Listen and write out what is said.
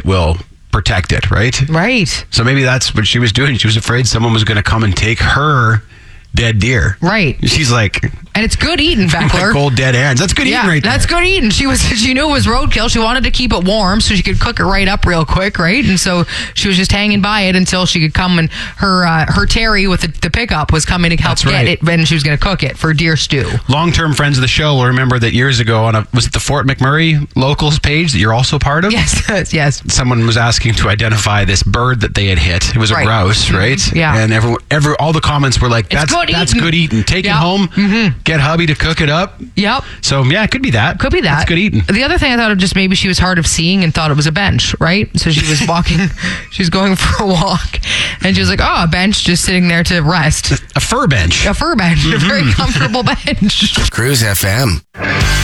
will protect it, right? Right. So maybe that's what she was doing. She was afraid someone was going to come and take her dead deer. Right. She's like, and it's good eating, Beckler. cold dead ends. That's good eating right there. That's good eating. She knew it was roadkill. She wanted to keep it warm so she could cook it right up real quick, right? And so she was just hanging by it until she could come, and her Terry with the pickup was coming to help get it, and she was going to cook it for deer stew. Long-term friends of the show will remember that years ago was it the Fort McMurray locals page that you're also part of? Yes. Someone was asking to identify this bird that they had hit. It was a grouse, right? Yeah. And all the comments were like, that's good eating. Take it home, get hubby to cook it up. Yep. So, yeah, it could be that. Could be that. That's good eating. The other thing I thought of, just maybe she was hard of seeing and thought it was a bench, right? So she was walking, she was going for a walk, and she was like, oh, a bench just sitting there to rest. A fur bench. A fur bench. A very comfortable bench. Cruise FM.